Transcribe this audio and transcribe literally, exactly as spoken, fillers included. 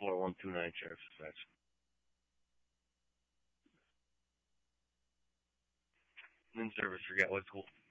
four one two nine, Sheriff Dispatch. In service for Gateway School.